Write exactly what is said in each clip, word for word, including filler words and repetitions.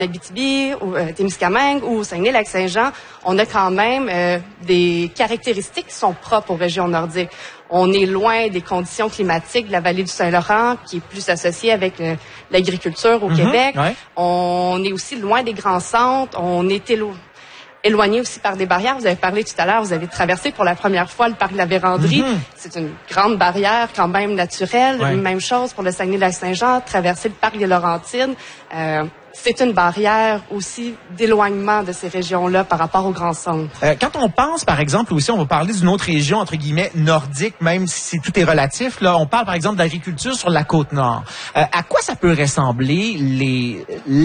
Abitibi, ou euh, Témiscamingue ou Saguenay-Lac-Saint-Jean, on a quand même euh, des caractéristiques qui sont propres aux régions nordiques. On est loin des conditions climatiques de la vallée du Saint-Laurent, qui est plus associée avec euh, l'agriculture au mm-hmm, Québec. Ouais. On est aussi loin des grands centres. On est élo- éloigné aussi par des barrières. Vous avez parlé tout à l'heure, vous avez traversé pour la première fois le parc de la Vérandrie. Mm-hmm. C'est une grande barrière quand même naturelle. Ouais. Même chose pour le Saguenay-Lac-Saint-Jean, traverser le parc des Laurentides. Euh, C'est une barrière aussi d'éloignement de ces régions-là par rapport aux grands centres. Euh, quand on pense, par exemple, aussi, on va parler d'une autre région, entre guillemets, nordique, même si tout est relatif. Là, on parle, par exemple, d'agriculture sur la Côte-Nord. Euh, à quoi ça peut ressembler les,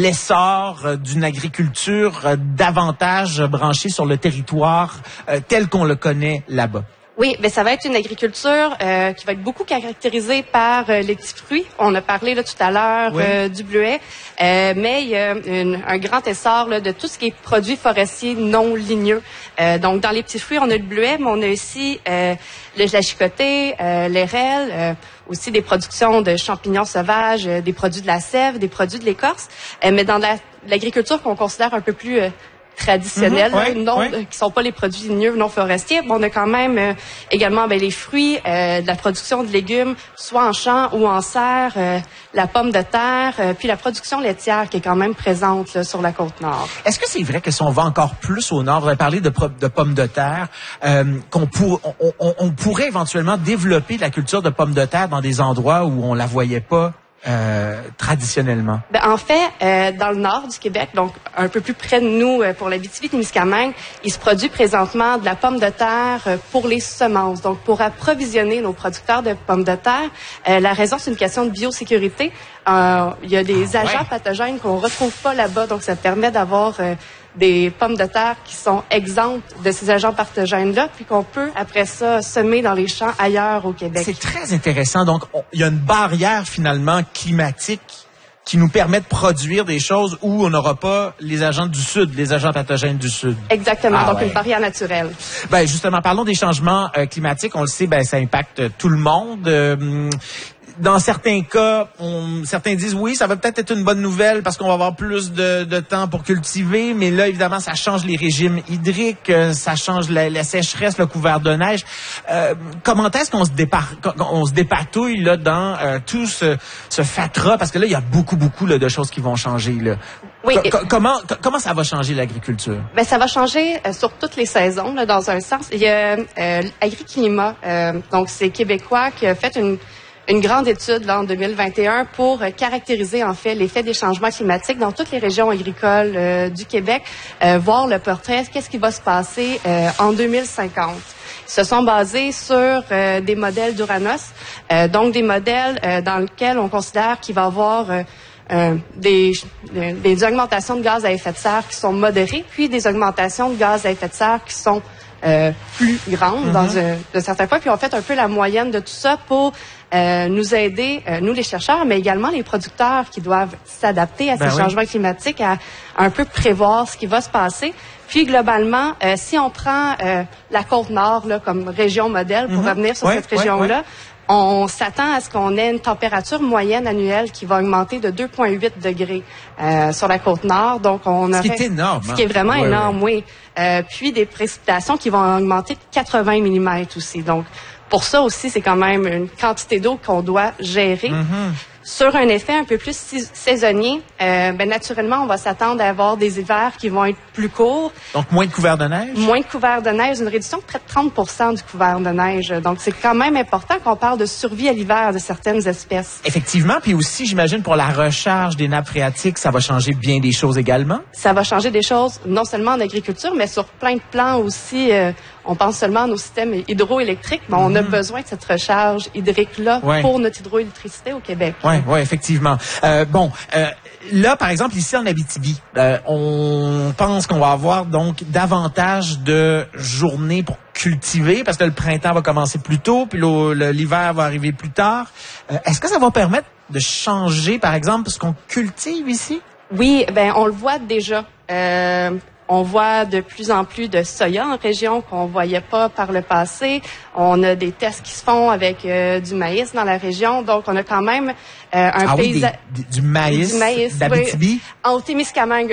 l'essor d'une agriculture davantage branchée sur le territoire euh, tel qu'on le connaît là-bas? Oui, ben ça va être une agriculture euh, qui va être beaucoup caractérisée par euh, les petits fruits. On a parlé là tout à l'heure oui. euh, du bleuet, euh, mais il y a une, un grand essor là, de tout ce qui est produits forestiers non ligneux. Euh, donc dans les petits fruits, on a le bleuet, mais on a aussi euh, le la chicotée, euh, l'érel, euh, aussi des productions de champignons sauvages, euh, des produits de la sève, des produits de l'écorce. Euh, mais dans la, l'agriculture qu'on considère un peu plus euh, traditionnels, mmh, ouais, non, ouais. euh, qui sont pas les produits ligneux non forestiers. Bon, on a quand même euh, également ben, les fruits, euh, de la production de légumes, soit en champ ou en serre, euh, la pomme de terre, euh, puis la production laitière qui est quand même présente là, sur la Côte-Nord. Est-ce que c'est vrai que si on va encore plus au nord, vous avez parlé de, de pommes de terre, euh, qu'on pour, on, on, on pourrait éventuellement développer la culture de pommes de terre dans des endroits où on la voyait pas Euh, traditionnellement? Ben, en fait, euh, dans le nord du Québec, donc un peu plus près de nous, euh, pour l'Abitibi-Témiscamingue, il se produit présentement de la pomme de terre euh, pour les semences, donc pour approvisionner nos producteurs de pommes de terre. Euh, la raison, c'est une question de biosécurité. Euh, il y a des ah, agents ouais. pathogènes qu'on retrouve pas là-bas, donc ça permet d'avoir euh, des pommes de terre qui sont exemptes de ces agents pathogènes-là, puis qu'on peut, après ça, semer dans les champs ailleurs au Québec. C'est très intéressant. Donc, il y a une barrière, finalement, climatique qui nous permet de produire des choses où on n'aura pas les agents du Sud, les agents pathogènes du Sud. Exactement. Ah, donc, ouais. une barrière naturelle. Ben, justement, parlons des changements euh, climatiques. On le sait, ben, ça impacte tout le monde. Euh, Dans certains cas, on, certains disent oui, ça va peut-être être une bonne nouvelle parce qu'on va avoir plus de, de temps pour cultiver, mais là, évidemment, ça change les régimes hydriques, ça change la, la sécheresse, le couvert de neige. Euh, comment est-ce qu'on se, dépar- on se dépatouille là, dans euh, tout ce, ce fatras? Parce que là, il y a beaucoup, beaucoup là, de choses qui vont changer. Là. Oui. Co- comment, comment ça va changer l'agriculture? Ben, ça va changer euh, sur toutes les saisons, là, dans un sens. Il y a euh, Agriclimat, euh, donc c'est québécois qui a fait une une grande étude là, en deux mille vingt et un pour euh, caractériser en fait l'effet des changements climatiques dans toutes les régions agricoles euh, du Québec, euh, voir le portrait, qu'est-ce qui va se passer euh, en deux mille cinquante. Ils se sont basés sur euh, des modèles d'Uranos, euh, donc des modèles euh, dans lesquels on considère qu'il va y avoir euh, euh, des, des augmentations de gaz à effet de serre qui sont modérées, puis des augmentations de gaz à effet de serre qui sont euh, plus grandes mm-hmm. dans un, de certains points. Puis on fait un peu la moyenne de tout ça pour Euh, nous aider, euh, nous les chercheurs, mais également les producteurs qui doivent s'adapter à ces ben changements oui. climatiques, à, à un peu prévoir ce qui va se passer. Puis globalement, euh, si on prend euh, la Côte-Nord là, comme région modèle pour mm-hmm. revenir sur ouais, cette région-là, ouais, ouais. on s'attend à ce qu'on ait une température moyenne annuelle qui va augmenter de deux virgule huit degrés euh, sur la Côte-Nord. Donc on aurait, ce qui est énorme. Ce qui est vraiment ouais, énorme, ouais. oui. Euh, puis des précipitations qui vont augmenter de quatre-vingts millimètres aussi. Donc pour ça aussi, c'est quand même une quantité d'eau qu'on doit gérer. Mm-hmm. Sur un effet un peu plus saisonnier, euh, ben naturellement, on va s'attendre à avoir des hivers qui vont être plus courts. Donc, moins de couvert de neige? Moins de couvert de neige, une réduction de près de trente pour cent du couvert de neige. Donc, c'est quand même important qu'on parle de survie à l'hiver de certaines espèces. Effectivement, puis aussi, j'imagine, pour la recharge des nappes phréatiques, ça va changer bien des choses également? Ça va changer des choses, non seulement en agriculture, mais sur plein de plans aussi. Euh, on pense seulement à nos systèmes hydroélectriques, mais mm-hmm. on a besoin de cette recharge hydrique-là ouais. pour notre hydroélectricité au Québec. Oui, oui, effectivement. Euh, bon, euh, là, par exemple, ici en Abitibi, euh, on pense qu'on va avoir donc davantage de journées pour cultiver parce que le printemps va commencer plus tôt, puis le, le, l'hiver va arriver plus tard. Euh, est-ce que ça va permettre de changer, par exemple, ce qu'on cultive ici? Oui, ben on le voit déjà. Euh, On voit de plus en plus de soya en région qu'on voyait pas par le passé. On a des tests qui se font avec euh, du maïs dans la région. Donc, on a quand même euh, un ah paysage... Oui, des, du maïs, du maïs d'Abitibi? Oui, en Témiscamingue